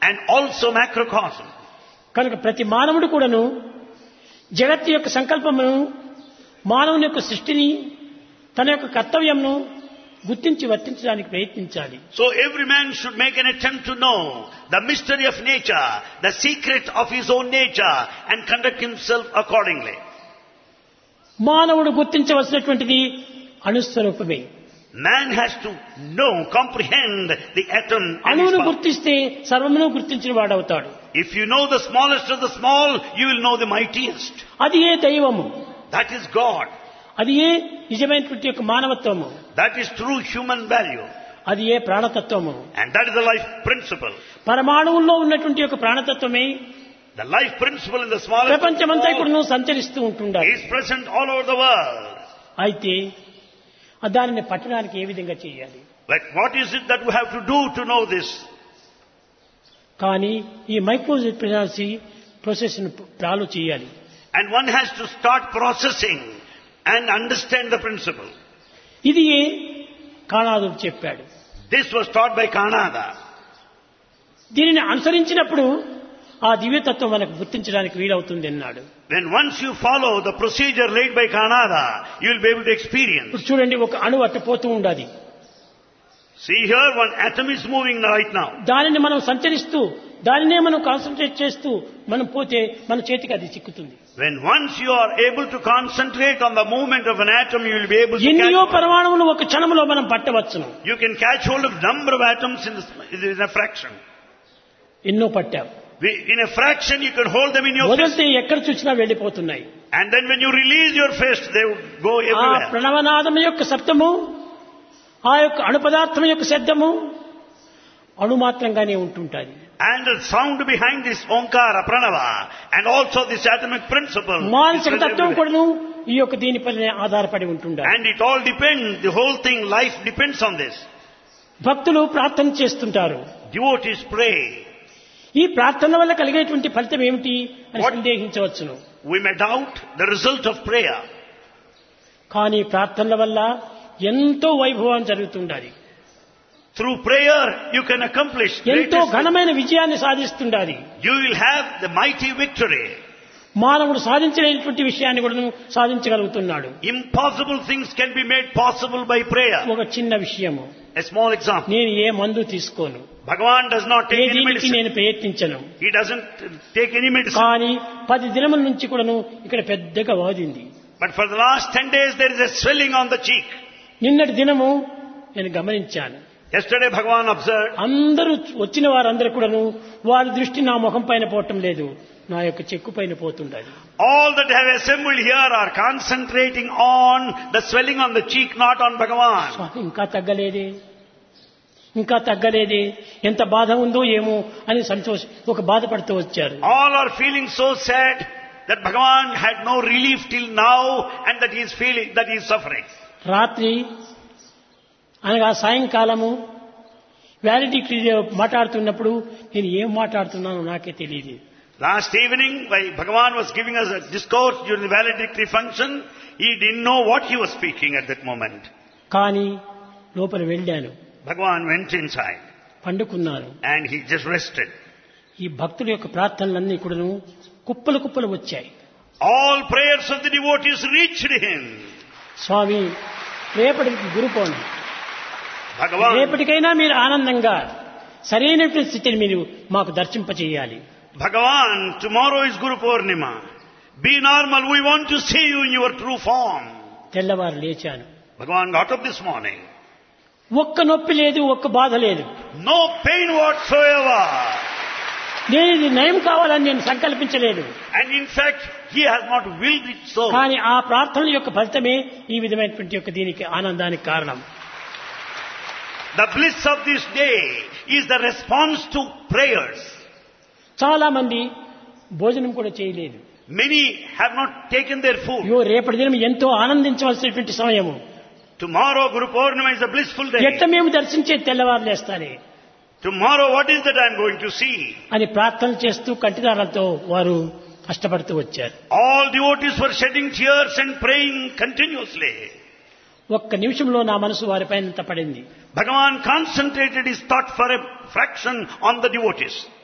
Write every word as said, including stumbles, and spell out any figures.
and also macrocosm. కనుక ప్రతి మానవుడు కూడాను జగత్తు యొక్క సంకల్పమును మానవుని యొక్క సృష్టిని తన యొక్క కర్తవ్యంను గుర్తించి వర్తించడానికి ప్రయత్నించాలి. So every man should make an attempt to know the mystery of nature, the secret of his own nature, and conduct himself accordingly. మానవుడు గుర్తించవలసినటువంటిది అణుస్వరూపమే. Man has to know, comprehend the atom and its అణువును power. గుర్తిస్తే సర్వమును గుర్తించిన వాడవుతాడు. If you know the smallest of the small, you will know the mightiest. అది ఏ దైవము, That is God. అది ఏ నిజమైనటువంటి యొక్క మానవత్వము, That is true human value. అది ఏ ప్రాణతత్వము. And that is the life principle. పరమాణువుల్లో ఉన్నటువంటి యొక్క ప్రాణతత్వమే The life principle in the smallest of the ప్రపంచమంతా small కూడా సంచరిస్తూ ఉంటుండాలి. is present all over the world. అయితే దానిని పట్టడానికి ఏ విధంగా చేయాలి? But what is it that we have to do to know this? కానీ ఈ మైక్రో ప్రెగ్నెన్సీ ప్రాసెస్ ను చాలు చేయాలి. And one has to start processing and understand the principle. ఇది ఏ కాణాదు చెప్పాడు. This was taught by Kanada. దీనిని అనుసరించినప్పుడు ఆ దివ్యతత్వం మనకు గుర్తించడానికి వీలవుతుంది అన్నాడు. When once you follow the procedure laid by Kanada, you will be able to experience. ఇప్పుడు చూడండి, ఒక అణువు అట్ట పోతూ ఉండాలి. See here, one atom is moving right now. దానిని మనం సంచరిస్తూ దానినే మనం కాన్సన్ట్రేట్ చేస్తూ మనం పోతే మన చేతికి అది చిక్కుతుంది. When once you are able to concentrate on the movement of an atom, you will be able to ఎన్నో catch. పరమాణువులు ఒక క్షణంలో మనం పట్టవచ్చును. You can catch hold of number of atoms in, the, in a fraction. ఎన్నో పట్టాం. We- In a fraction, you can hold them in your fist. వదిలితే ఎక్కడ చూసినా వెళ్ళిపోతున్నాయి. And then when you release your fist, they would go ఆ everywhere. ప్రణవనాదం యొక్క శబ్దము, ఆ యొక్క అణు పదార్థం యొక్క శబ్దము అణుమాత్రంగానే ఉంటుంటుంది. And the sound behind this Omkara, Pranava, and also this atomic principle. is మానసిక present తత్వం everywhere. కూడాను ఈ యొక్క దీనిపైనే ఆధారపడి ఉంటుండాలి. And it all depends, the whole thing, life depends on this. భక్తులు ప్రార్థన చేస్తుంటారు. Devotees pray. ఈ ప్రార్థన వల్ల కలిగేటువంటి ఫలితం ఏమిటి అని What? సందేహించవచ్చును. We may doubt the result of prayer. కానీ ప్రార్థనల వల్ల ఎంతో వైభవం జరుగుతుండాలి. Through prayer, you can accomplish ఎంతో greatest. ఘనమైన విజయాన్ని సాధిస్తుండాలి. You will have the mighty victory. మానవుడు సాధించలేనటువంటి విషయాన్ని కూడా సాధించగలుగుతున్నాడు. Impossible things can be made possible by prayer. ఒక చిన్న విషయము, A small example. నేను ఏ మందు తీసుకోను, Bhagavan does not A take any దీనికి medicine. నేను ప్రయత్నించను. He doesn't take any medicine. కానీ పది దినముల నుంచి కూడాను ఇక్కడ పెద్దగా వాదింది. But for the last ten days, there is a swelling on the cheek. నిన్నటి దినము నేను గమనించాను. Yesterday, Bhagavan observed, అందరూ వచ్చిన వారందరూ కూడాను వారి దృష్టి నా ముఖం పైన పోవటం లేదు, నా యొక్క చెక్కు పైన పోతుండాలి. all that have assembled here are concentrating on the swelling on the cheek, not on Bhagavan. స్వామి ఇంకా తగ్గలేదే, ఇంకా తగ్గలేదే, ఎంత బాధ ఉందో ఏమో అని సంతోష ఒక బాధపడుతూ వచ్చారు. All are feeling so sad that Bhagavan had no relief till now and that he is feeling, that he is suffering. రాత్రి అనగా సాయంకాలము వ్యాలిడిటీ మాట్లాడుతున్నప్పుడు నేను ఏం మాట్లాడుతున్నానో నాకే తెలియదు. Last evening, while Bhagavan was giving us a discourse during the valedictory function, he didn't know what he was speaking at that moment. కానీ లోపల వెళ్ళాను, Bhagavan went inside పండుకున్నాను. and he just rested. ఈ భక్తుల యొక్క ప్రార్థనలన్నీ కూడాను కుప్పలు కుప్పలు వచ్చాయి. All prayers of the devotees reached him. స్వామి రేపటికి గురుపౌర్ణమి, Bhagavan, రేపటికైనా మీరు ఆనందంగా సరైనటువంటి స్థితిని మీరు మాకు దర్శింపచేయాలి. Bhagavan, tomorrow is Guru Purnima. Be normal. We want to see you in your true form. తెల్లవారు లేచాను. Bhagavan got up this morning. ఒక్క నొప్పి లేదు, ఒక్క బాధ లేదు. No pain whatsoever. నేను ఇది నయం కావాలని నేను సంకల్పించలేదు. And in fact, he has not willed it so. కానీ ఆ ప్రార్థన యొక్క ఫలితమే ఈ విధమైనటువంటి యొక్క దీనికి ఆనందానికి కారణం. The bliss of this day is the response to prayers. చాలా మంది భోజనం కూడా చేయలేదు. Many have not taken their food. అయ్యో రేపటి దినం ఎంతో ఆనందించవలసినటువంటి సమయము, Tomorrow, Guru Purnima is a blissful day. ఎట్ట మేము దర్శించే తెల్లవారు లేస్తారే Tomorrow, what is that I am going to see? అని ప్రార్థన చేస్తూ కంటిదారాలతో వారు కష్టపడుతూ వచ్చారు. All devotees were shedding tears and praying continuously. ఒక్క నిమిషంలో నా మనసు వారిపైన పడింది. Bhagavan concentrated his thought for a fraction on the devotees.